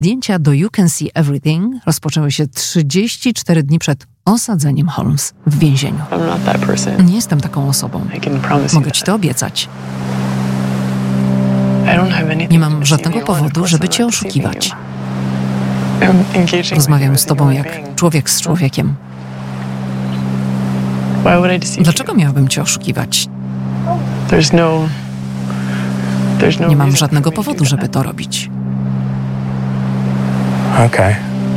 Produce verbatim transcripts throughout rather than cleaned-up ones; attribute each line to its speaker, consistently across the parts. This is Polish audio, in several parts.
Speaker 1: Zdjęcia do You Can See Everything rozpoczęły się trzydzieści cztery dni przed osadzeniem Holmes w więzieniu.
Speaker 2: I'm not that person.
Speaker 1: Nie jestem taką osobą.
Speaker 2: I can promise you
Speaker 1: Mogę ci
Speaker 2: that.
Speaker 1: to obiecać.
Speaker 2: I don't have anything
Speaker 1: Nie
Speaker 2: to
Speaker 1: mam
Speaker 2: deceive
Speaker 1: żadnego
Speaker 2: you on, of
Speaker 1: powodu,
Speaker 2: course
Speaker 1: żeby
Speaker 2: I'm
Speaker 1: cię
Speaker 2: not deceiving
Speaker 1: oszukiwać.
Speaker 2: you. I'm engaging with
Speaker 1: Rozmawiam
Speaker 2: you
Speaker 1: z
Speaker 2: as a
Speaker 1: tobą
Speaker 2: human
Speaker 1: jak
Speaker 2: being.
Speaker 1: człowiek z człowiekiem.
Speaker 2: Why would I deceive
Speaker 1: Dlaczego
Speaker 2: you?
Speaker 1: miałabym cię oszukiwać?
Speaker 2: There's no There's no
Speaker 1: Nie mam
Speaker 2: reason
Speaker 1: żadnego
Speaker 2: for me to
Speaker 1: powodu,
Speaker 2: do
Speaker 1: żeby
Speaker 2: that.
Speaker 1: to robić.
Speaker 3: Okay.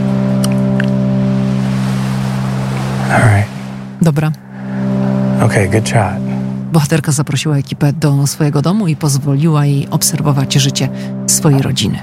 Speaker 3: All right.
Speaker 1: Dobra.
Speaker 3: Okay, good shot.
Speaker 1: Bohaterka zaprosiła ekipę do swojego domu i pozwoliła jej obserwować życie swojej rodziny.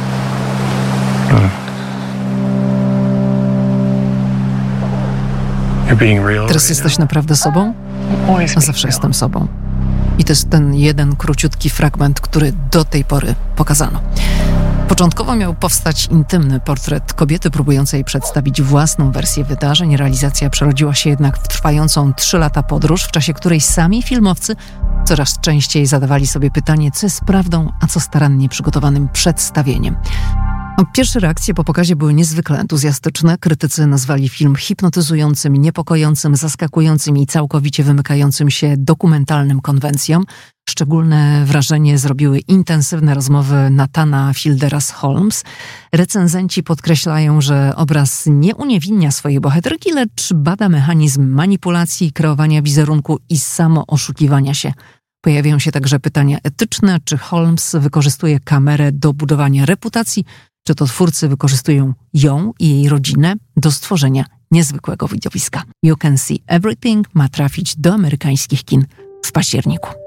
Speaker 3: You're being real.
Speaker 1: Teraz
Speaker 3: right
Speaker 1: jesteś naprawdę sobą?
Speaker 2: Always be
Speaker 1: Zawsze
Speaker 2: real.
Speaker 1: jestem sobą. I to jest ten jeden króciutki fragment, który do tej pory pokazano. Początkowo miał powstać intymny portret kobiety próbującej przedstawić własną wersję wydarzeń. Realizacja przerodziła się jednak w trwającą trzy lata podróż, w czasie której sami filmowcy coraz częściej zadawali sobie pytanie, co jest prawdą, a co starannie przygotowanym przedstawieniem. No, pierwsze reakcje po pokazie były niezwykle entuzjastyczne. Krytycy nazwali film hipnotyzującym, niepokojącym, zaskakującym i całkowicie wymykającym się dokumentalnym konwencjom. Szczególne wrażenie zrobiły intensywne rozmowy Nathana Fieldera z Holmes. Recenzenci podkreślają, że obraz nie uniewinnia swojej bohaterki, lecz bada mechanizm manipulacji, kreowania wizerunku i samooszukiwania się. Pojawiają się także pytania etyczne, czy Holmes wykorzystuje kamerę do budowania reputacji, czy to twórcy wykorzystują ją i jej rodzinę do stworzenia niezwykłego widowiska. You Can See Everything ma trafić do amerykańskich kin w październiku.